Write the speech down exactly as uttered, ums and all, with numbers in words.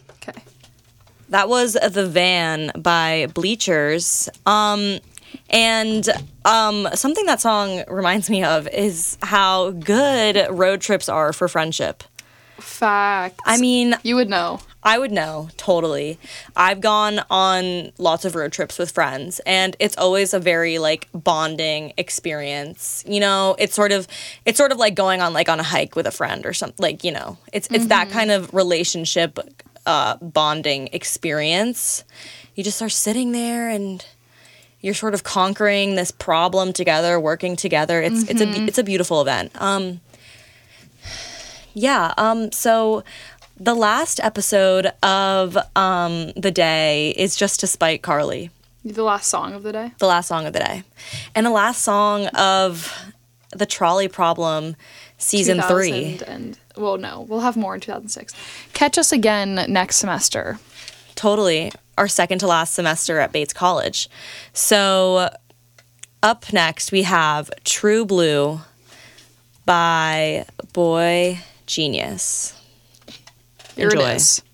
Okay. That was The Van by Bleachers. Um, and um, something that song reminds me of is how good road trips are for friendship. Facts. I mean, you would know. I would know, totally. I've gone on lots of road trips with friends, and it's always a very, like, bonding experience. You know, it's sort of it's sort of like going on, like, on a hike with a friend or something. Like, you know, it's it's mm-hmm. that kind of relationship uh, bonding experience. You just are sitting there, and you're sort of conquering this problem together, working together. It's mm-hmm. it's a it's a beautiful event. Um, yeah. Um. So. The last episode of um, the day is just to spite Carly. The last song of the day? The last song of the day. And the last song of the Trolley Problem season three. And, well, no, we'll have more in two thousand six. Catch us again next semester. Totally. Our second to last semester at Bates College. So up next we have True Blue by Boy Genius. Here Enjoy. It is.